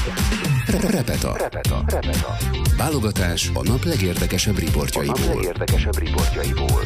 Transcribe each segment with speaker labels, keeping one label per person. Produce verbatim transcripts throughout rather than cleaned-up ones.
Speaker 1: Repeta. Repeta. Repeta. Válogatás a nap legérdekesebb riportjaiból. A nap legérdekesebb riportjaiból.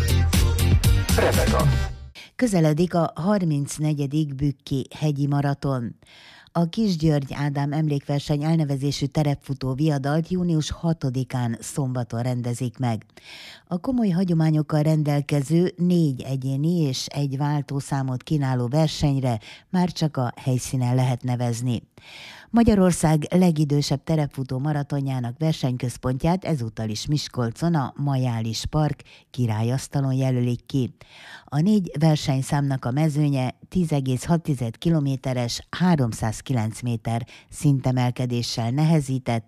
Speaker 1: Repeta.
Speaker 2: Közeledik a harmincnegyedik bükki hegyi maraton. A Kisgyörgy Ádám emlékverseny elnevezésű terepfutó viadalt június hatodikán szombaton rendezik meg. A komoly hagyományokkal rendelkező négy egyéni és egy váltószámot kínáló versenyre már csak a helyszínen lehet nevezni. Magyarország legidősebb terepfutó maratonjának versenyközpontját ezúttal is Miskolcon, a Majális Park királyasztalon jelölik ki. A négy versenyszámnak a mezőnye tíz egész hat kilométeres, háromszázkilenc méter szintemelkedéssel nehezített,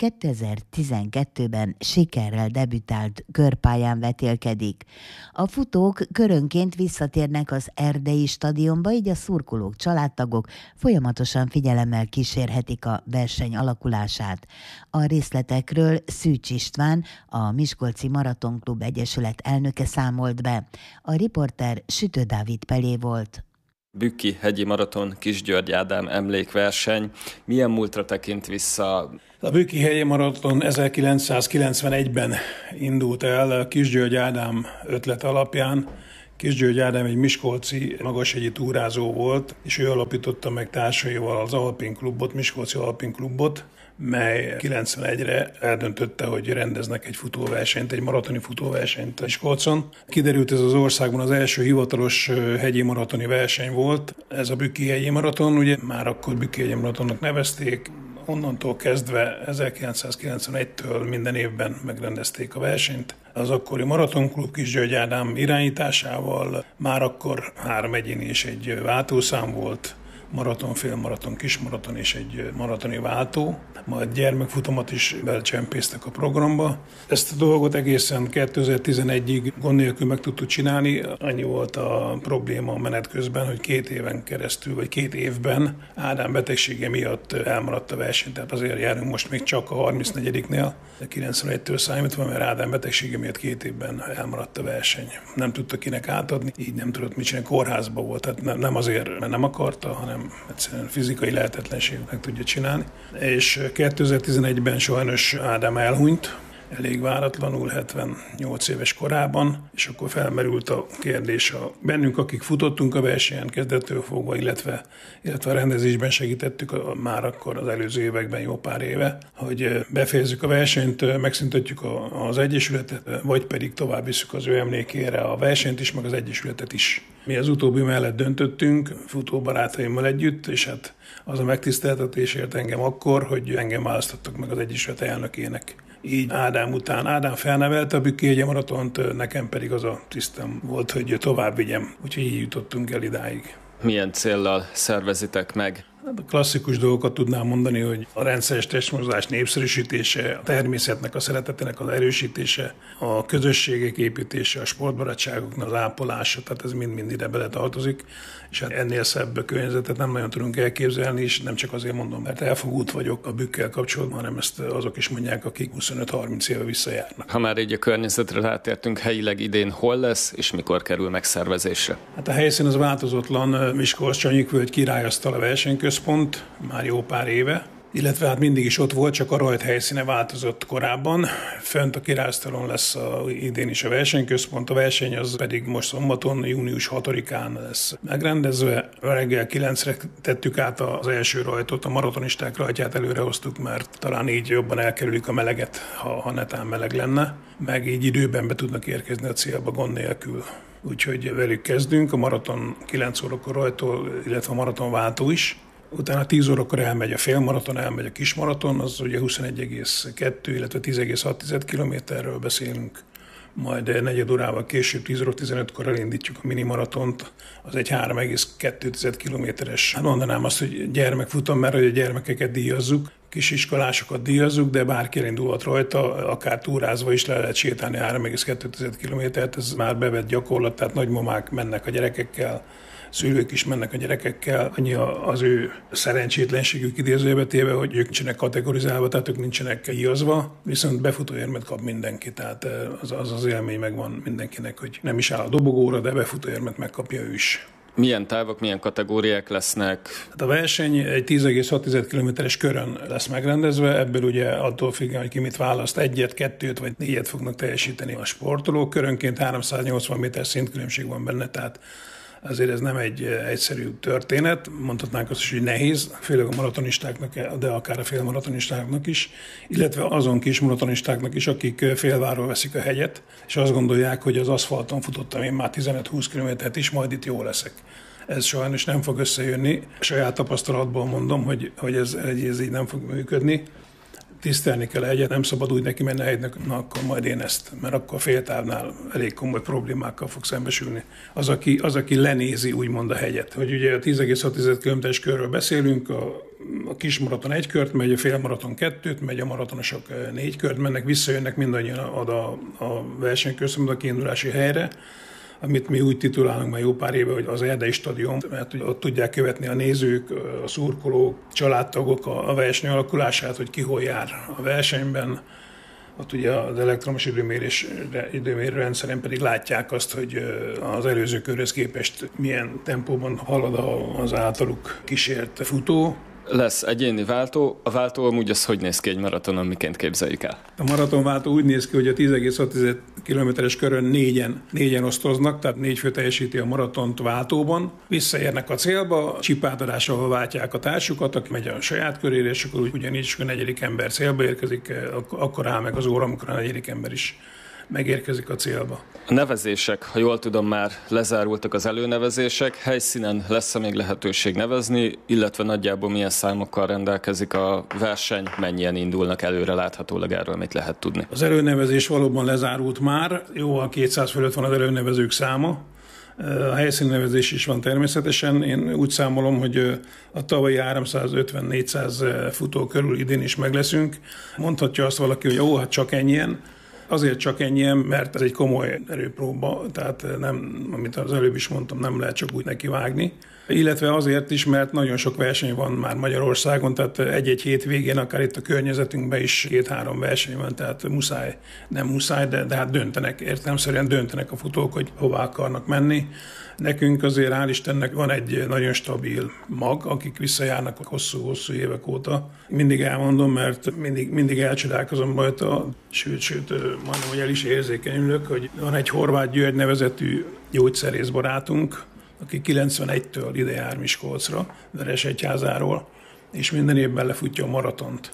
Speaker 2: kétezer-tizenkettőben sikerrel debütált körpályán vetélkedik. A futók körönként visszatérnek az erdei stadionba, így a szurkolók, családtagok folyamatosan figyelemmel kísérhetik a verseny alakulását. A részletekről Szűcs István, a Miskolci Maratonklub Egyesület elnöke számolt be. A riporter Sütő Dávid Pelé volt.
Speaker 3: Bükki hegyi maraton, Kisgyörgy Ádám emlékverseny. Milyen múltra tekint vissza?
Speaker 4: A Bükki hegyi maraton ezerkilencszázkilencvenegyben indult el Kisgyörgy Ádám ötlet alapján. Kisgyörgy Ádám egy miskolci magashegyi túrázó volt, és ő alapította meg társaival az Alpin Klubot, Miskolci Alpin Klubot, mely kilencvenegyre eldöntötte, hogy rendeznek egy futóversenyt, egy maratoni futóversenyt Miskolcon. Kiderült, ez az országban az első hivatalos hegyi maratoni verseny volt. Ez a Bükki hegyi maraton, ugye már akkor Bükki hegyi maratonnak nevezték. Onnantól kezdve ezerkilencszázkilencvenegytől minden évben megrendezték a versenyt. Az akkori Maratonklub Kisgyörgy Ádám irányításával már akkor három egyéni és egy váltószám volt, maraton, félmaraton, kismaraton és egy maratoni váltó, majd gyermekfutamat is belecsempésztek a programba. Ezt a dolgot egészen kétezer-tizenegyig gond nélkül meg tudtuk csinálni. Annyi volt a probléma a menet közben, hogy két éven keresztül, vagy két évben Ádám betegsége miatt elmaradt a verseny, tehát azért járunk most még csak a harmincnegyediknél, de kilencvenegytől számítva, mert Ádám betegsége miatt két évben elmaradt a verseny. Nem tudta kinek átadni, így nem tudott mit csinálni, kórházba volt, tehát nem azért, mert nem akarta, hanem egyszerűen fizikai lehetetlenség meg tudja csinálni. És kétezer-tizenegyben sajnos Ádám elhunyt, elég váratlanul, hetvennyolc éves korában, és akkor felmerült a kérdés a bennünk, akik futottunk a versenyen kezdettől fogva, illetve, illetve a rendezésben segítettük a, már akkor az előző években jó pár éve, hogy befejezzük a versenyt, megszüntetjük a, az egyesületet, vagy pedig tovább visszük az ő emlékére a versenyt is, meg az egyesületet is. Mi az utóbbi mellett döntöttünk, futóbarátaimmal együtt, és hát az a megtiszteltetés ért engem akkor, hogy engem választottak meg az egyesület elnökének. Így Ádám után. Ádám felnevelte a Bükki hegyi maratont, nekem pedig az a tisztem volt, hogy tovább vigyem. Úgyhogy így jutottunk el idáig.
Speaker 3: Milyen céllal szervezitek meg?
Speaker 4: A klasszikus dolgokat tudnám mondani, hogy a rendszeres testmozgás népszerűsítése, a természetnek a szeretetének az erősítése, a közösségek építése, a sportbarátságoknak az ápolása, tehát ez mind-mind ide bele tartozik, és hát ennél szebb környezetet nem nagyon tudunk elképzelni, és nem csak azért mondom, mert elfogult vagyok a Bükkel kapcsolatban, hanem ezt azok is mondják, akik huszonöt-harminc éve visszajárnak.
Speaker 3: Ha már így a környezetre rátértünk, helyileg idén hol lesz, és mikor kerül megszervezésre?
Speaker 4: Hát a helyszín az változatlan, Miskolc-Csanyikvölgy királyasztal a versenyközpont, már jó pár éve, illetve hát mindig is ott volt, csak a rajt helyszíne változott korábban. Fönt a királyasztalon lesz a, idén is a versenyközpont, a verseny az pedig most szombaton, június hatodikán lesz megrendezve. Reggel kilencre tettük át az első rajtot, a maratonisták rajtját előrehoztuk, mert talán így jobban elkerülik a meleget, ha, ha netán meleg lenne, meg így időben be tudnak érkezni a célba gond nélkül. Úgyhogy velük kezdünk, a maraton kilenc órakor rajtól, illetve a maratonváltó is. Utána tíz órakor elmegy a félmaraton, elmegy a kismaraton, az ugye huszonegy egész kettő, illetve tíz egész hat kilométerről beszélünk. Majd negyed órával később, tíz óra tizenötkor elindítjuk a minimaratont, az egy három egész kettő kilométeres. Hát mondanám azt, hogy gyermekfutam, mert hogy a gyermekeket díjazzuk, kisiskolásokat díjazzuk, de bárki elindulhat rajta, akár túrázva is le lehet sétálni három egész kettő kilométert, ez már bevett gyakorlat, tehát nagymamák mennek a gyerekekkel, szülők is mennek a gyerekekkel, annyi az ő szerencsétlenségük idézőjebe téve, hogy ők nincsenek kategorizálva, tehát ők nincsenek kiazva, viszont befutóérmet kap mindenki, tehát az az, az élmény megvan mindenkinek, hogy nem is áll a dobogóra, de befutóérmet megkapja ő is.
Speaker 3: Milyen távok, milyen kategóriák lesznek?
Speaker 4: Hát a verseny egy tíz egész hat kilométeres körön lesz megrendezve, ebből ugye attól függően, hogy ki mit választ, egyet, kettőt vagy négyet fognak teljesíteni a sportolók. Körönként háromszáznyolcvan méter szintkülönbség van benne, tehát azért ez nem egy egyszerű történet, mondhatnánk azt is, hogy nehéz, főleg a maratonistáknak, de akár a félmaratonistáknak is, illetve azon kis maratonistáknak is, akik félváról veszik a hegyet, és azt gondolják, hogy az aszfalton futottam én már tizenöt-húsz kilométert is, majd itt jó leszek. Ez sajnos nem fog összejönni. Saját tapasztalatból mondom, hogy, hogy ez, ez így nem fog működni. Tisztelni kell a hegyet, nem szabad úgy neki menni a hegynek, na akkor majd én ezt, mert akkor féltávnál elég komoly problémákkal fog szembesülni. Az, aki, az, aki lenézi úgymond a hegyet. Hogy ugye a tíz egész hat kilométeres körről beszélünk, a, a kis maraton egy kört megy, a félmaraton kettőt megy, a maratonosok négy kört mennek, visszajönnek mindannyian a, a, a versenyközpont a kiindulási helyre, amit mi úgy titulálunk már jó pár éve, hogy az Erdei Stadion, mert ott tudják követni a nézők, a szurkolók, családtagok a verseny alakulását, hogy ki hol jár a versenyben. Ott ugye az elektromos időmérés, időmérő rendszeren pedig látják azt, hogy az előző körhöz képest milyen tempóban halad az általuk kísért futó.
Speaker 3: Lesz egyéni váltó. A váltó amúgy az hogy néz ki egy maratonon, miként képzeljük el?
Speaker 4: A maratonváltó úgy néz ki, hogy a tíz egész hat kilométeres körön négyen, négyen osztoznak, tehát négy fő teljesíti a maratont váltóban. Visszaérnek a célba, csipátodással váltják a társukat, aki megy a saját körére, és akkor ugyanígy is a negyedik ember célba érkezik, akkor áll meg az óra, amikor a negyedik ember is megérkezik a célba.
Speaker 3: A nevezések, ha jól tudom, már lezárultak az előnevezések, helyszínen lesz-e még lehetőség nevezni, illetve nagyjából milyen számokkal rendelkezik a verseny, mennyien indulnak előre láthatólag, erről mit lehet tudni?
Speaker 4: Az előnevezés valóban lezárult már, jóval kétszáz fölött van az előnevezők száma. A helyszínnevezés is van természetesen. Én úgy számolom, hogy a tavalyi háromszázötven-négyszáz futó körül idén is megleszünk. Mondhatja azt valaki, hogy ó, hát csak ennyien. Azért csak ennyien, mert ez egy komoly erőpróba, tehát nem, amit az előbb is mondtam, nem lehet csak úgy nekivágni. Illetve azért is, mert nagyon sok verseny van már Magyarországon, tehát egy-egy hétvégén, akár itt a környezetünkben is két-három verseny van, tehát muszáj, nem muszáj, de, de hát döntenek, értelemszerűen döntenek a futók, hogy hová akarnak menni. Nekünk azért hál' Istennek van egy nagyon stabil mag, akik visszajárnak hosszú-hosszú évek óta. Mindig elmondom, mert mindig, mindig elcsodálkozom rajta, sőt, sőt, majdnem, hogy el is érzékenyülök, hogy van egy Horváth György nevezetű gyógyszerész barátunk, aki kilencvenegytől ide jár Miskolcra, Veresegyházáról, és minden évben lefutja a maratont.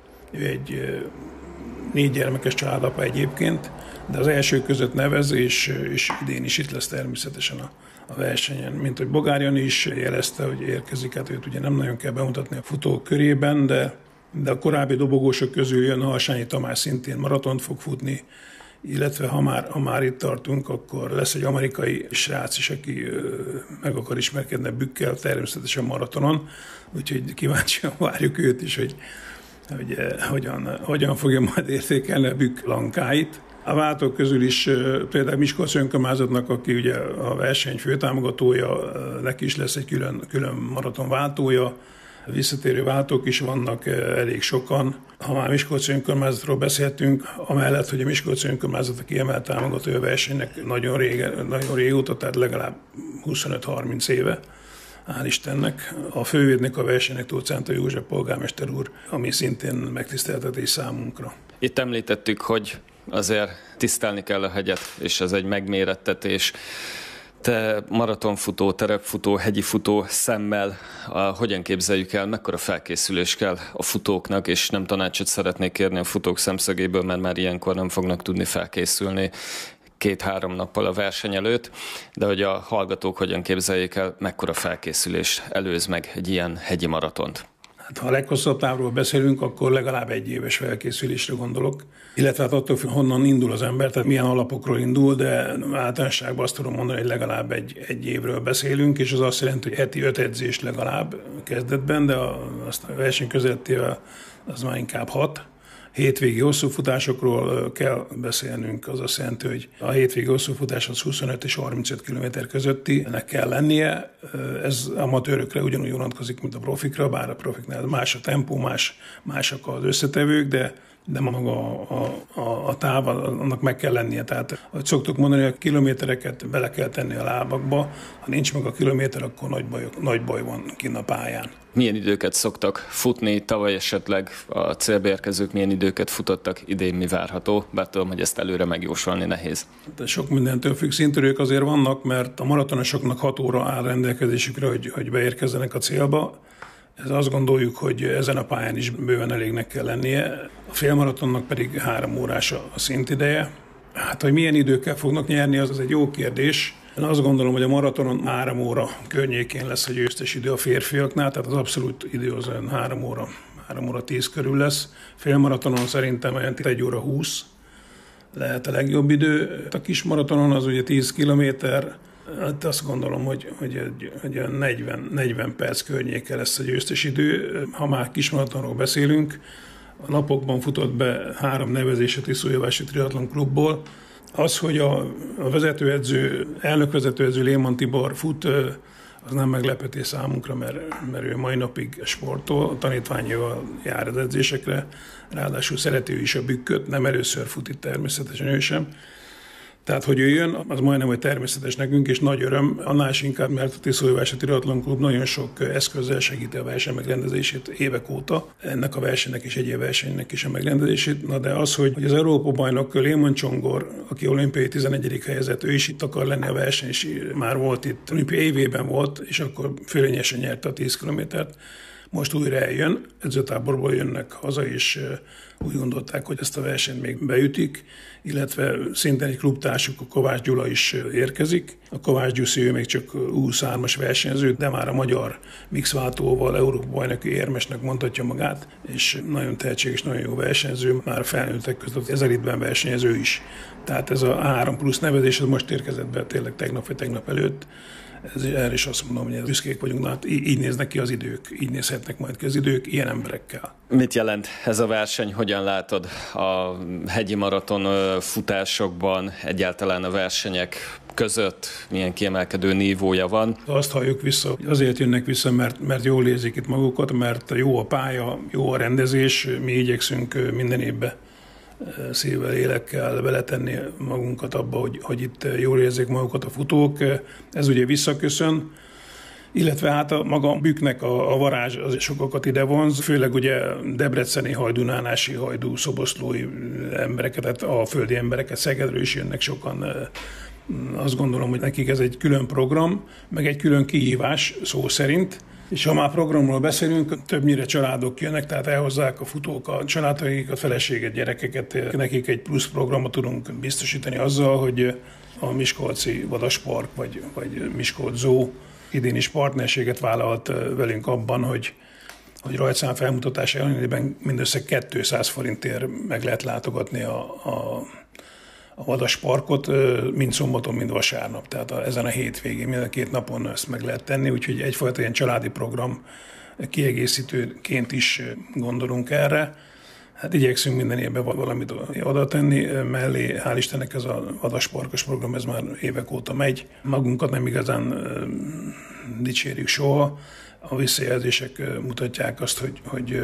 Speaker 4: Ő egy négy gyermekes családapa egyébként, de az első között nevez, és, és idén is itt lesz természetesen a, a versenyen. Mint hogy Bogár Jani is jelezte, hogy érkezik, hát őt ugye nem nagyon kell bemutatni a futók körében, de, de a korábbi dobogósok közül jön Harsányi Tamás, szintén maratont fog futni, illetve ha már, ha már itt tartunk, akkor lesz egy amerikai srác is, aki ö, meg akar ismerkedni Bükkel, természetesen maratonon, úgyhogy kíváncsian várjuk őt is, hogy, hogy eh, hogyan, hogyan fogja majd értékelni a Bükk lankáit. A váltók közül is például Miskolc önkormányzatnak, aki ugye a verseny főtámogatója, neki is lesz egy külön, külön maraton váltója, visszatérő váltók is vannak elég sokan. Ha már Miskolc önkormányzatról beszéltünk, amellett, hogy a Miskolc önkormányzat a kiemelt támogatója a versenynek nagyon, régen, nagyon régóta, tehát legalább huszonöt-harminc éve, hál' Istennek. A fővédnek a versenynek Tóth Cánta József polgármester úr, ami szintén megtiszteltetés számunkra.
Speaker 3: Itt említettük, hogy azért tisztelni kell a hegyet, és ez egy megmérettetés. Te maratonfutó, terepfutó, hegyi futó szemmel a, hogyan képzeljük el, mekkora felkészülés kell a futóknak, és nem tanácsot szeretnék kérni a futók szemszögéből, mert már ilyenkor nem fognak tudni felkészülni két-három nappal a verseny előtt, de hogy a hallgatók hogyan képzeljék el, mekkora felkészülés előz meg egy ilyen hegyi maratont.
Speaker 4: Hát, ha a leghosszabb távról beszélünk, akkor legalább egy éves felkészülésre gondolok. Illetve hát attól, honnan indul az ember, tehát milyen alapokról indul, de általánosságban azt tudom mondani, hogy legalább egy, egy évről beszélünk, és az azt jelenti, hogy heti öt edzés legalább kezdetben, de a, azt a verseny közöttével az már inkább hat. Hétvégi hosszúfutásokról kell beszélnünk, az azt jelenti, hogy a hétvégi hosszúfutás az huszonöt és harmincöt kilométer közötti, ennek kell lennie. Ez amatőrökre ugyanúgy vonatkozik, mint a profikra, bár a profiknál más a tempó, más, másak az összetevők, de de maga a, a, a táv, annak meg kell lennie. Tehát, ahogy szoktuk mondani, a kilométereket bele kell tenni a lábakba, ha nincs meg a kilométer, akkor nagy baj, nagy baj van kinn a pályán.
Speaker 3: Milyen időket szoktak futni? Tavaly esetleg a célba érkezők milyen időket futottak? Idén mi várható? Bár tudom, hogy ezt előre megjósolni nehéz.
Speaker 4: De sok mindentől függ, szintörők azért vannak, mert a maratonosoknak hat óra áll rendelkezésükre, hogy, hogy beérkezzenek a célba. Ez azt gondoljuk, hogy ezen a pályán is bőven elégnek kell lennie. A félmaratonnak pedig három órás a szintideje. Hát, hogy milyen időkkel fognak nyerni, az, az egy jó kérdés. Én azt gondolom, hogy a maratonon három óra környékén lesz a győztes idő a férfiaknál, tehát az abszolút idő az olyan három óra, három óra tíz körül lesz. Félmaratonon szerintem olyan egy óra húsz lehet a legjobb idő. A kis maratonon az ugye tíz kilométer, hát azt gondolom, hogy, hogy, hogy negyven, negyven perc környéke lesz a győztes idő. Ha már kismaratonról beszélünk, a napokban futott be három nevezés a Tiszójavási Triatlon Klubból. Az, hogy a, a vezetőedző, elnökvezetőedző Léman Tibor fut, az nem meglepetés számunkra, mert, mert ő mai napig sportol, a tanítványával jár az edzésekre, ráadásul szereti ő is a bükköt, nem először fut itt természetesen ő sem. Tehát, hogy ő jön, az majdnem, hogy természetes nekünk, és nagy öröm, annál is inkább, mert a Tiszójavási Triatlon Klub nagyon sok eszközzel segíti a verseny megrendezését évek óta, ennek a versenynek és egyéb versenynek is a megrendezését. Na de az, hogy, hogy az Európa-bajnok Léman Csongor, aki olimpiai tizenegyedik helyezett, ő is itt akar lenni a verseny, és már volt itt, olimpiai évében volt, és akkor fölényesen nyerte a tíz kilométert. Most újra eljön, edzőtáborból jönnek haza, és úgy gondolták, hogy ezt a versenyt még beütik, illetve szintén egy klubtársuk, a Kovács Gyula is érkezik. A Kovács Gyuszi, ő még csak U huszonhármas versenyző, de már a magyar mixváltóval Európa-bajnoki érmesnek mondhatja magát, és nagyon tehetséges, nagyon jó versenyző, már a felnőttek között az elitben versenyező is. Tehát ez a három plusz nevezés, ez most érkezett be tényleg tegnap vagy tegnap előtt. Ez, erre is azt mondom, hogy büszkék vagyunk, hát így, így néznek ki az idők, így nézhetnek majd ki az idők ilyen emberekkel.
Speaker 3: Mit jelent ez a verseny? Hogyan látod a hegyi maraton futásokban, egyáltalán a versenyek között milyen kiemelkedő nívója van?
Speaker 4: Azt halljuk vissza, hogy azért jönnek vissza, mert, mert jól érzik itt magukat, mert jó a pálya, jó a rendezés, mi igyekszünk minden évben szívvel, lélekkel beletenni magunkat abba, hogy, hogy itt jól érzik magukat a futók. Ez ugye visszaköszön, illetve hát a maga a bükknek a, a varázs az sokakat ide vonz, főleg ugye debreceni hajdú, nánási hajdú, szoboszlói embereket, tehát a földi embereket, Szegedről is jönnek sokan. Azt gondolom, hogy nekik ez egy külön program, meg egy külön kihívás szó szerint. És ha már programról beszélünk, többnyire családok jönnek, tehát elhozzák a futók a családtagjukat, feleséget, gyerekeket. Nekik egy plusz programot tudunk biztosítani azzal, hogy a Miskolci Vadaspark vagy, vagy Miskolc Zoo idén is partnerséget vállalt velünk abban, hogy, hogy rajtszám felmutatása ellenében mindössze kétszáz forintért meg lehet látogatni a, a a Vadasparkot, mind szombaton, mind vasárnap. Tehát a, ezen a hétvégén, mind a két napon ezt meg lehet tenni, úgyhogy egyfajta ilyen családi program kiegészítőként is gondolunk erre. Hát igyekszünk minden évben valamit oda tenni, mellé hál' Istennek ez a Vadasparkos program, ez már évek óta megy. Magunkat nem igazán dicsérjük soha. A visszajelzések mutatják azt, hogy, hogy,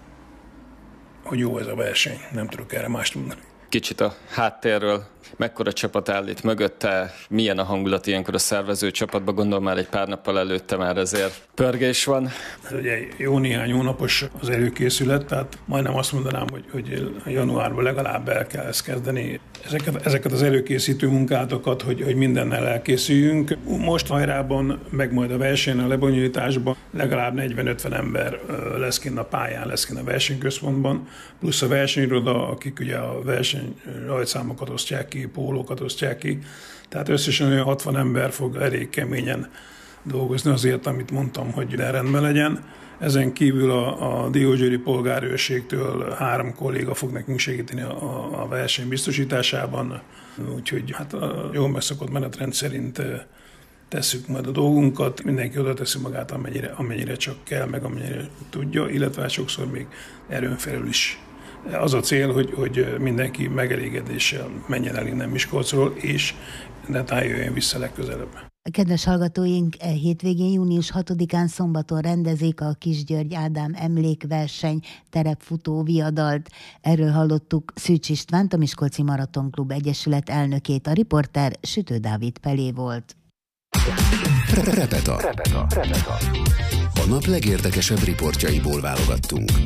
Speaker 4: hogy jó ez a verseny. Nem tudok erre mást mondani.
Speaker 3: Kicsit a háttérről, mekkora csapat áll itt mögötte, milyen a hangulat ilyenkor a szervező csapatban, gondolom már egy pár nappal előtte már ezért pörgés van.
Speaker 4: Ez ugye jó néhány hónapos az előkészület, tehát majdnem azt mondanám, hogy, hogy januárban legalább el kell ezt kezdeni. Ezeket, ezeket az előkészítő munkátokat, hogy, hogy mindennel elkészüljünk. Most hajrában, meg majd a versenyen, a lebonyolításban legalább negyven-ötven ember lesz kint a pályán, lesz kint a versenyközpontban, plusz a versenyiroda, akik ugye a verseny rajtszámokat osztják ki, pólókat osztják ki. Tehát összesen olyan hatvan ember fog elég keményen dolgozni azért, amit mondtam, hogy rendben legyen. Ezen kívül a, a Diósgyőri polgárőrségtől három kolléga fog nekünk segíteni a, a verseny biztosításában. Úgyhogy hát a jól megszokott menetrend szerint tesszük majd a dolgunkat. Mindenki oda teszi magát, amennyire, amennyire csak kell, meg amennyire tudja, illetve sokszor még erőn felül is. Az a cél, hogy, hogy mindenki megelégedéssel menjen el innen Miskolcról, és netán jöjjön vissza legközelebb.
Speaker 2: Kedves hallgatóink, e hétvégén június hatodikán szombaton rendezik a Kisgyörgy Ádám emlékverseny terepfutó viadalt. Erről hallottuk Szűcs Istvánt, a Miskolci Maratonklub Egyesület elnökét. A riporter Sütő Dávid Pelé volt.
Speaker 1: Repeta. Repeta. Repeta. A nap legérdekesebb riportjaiból válogattunk.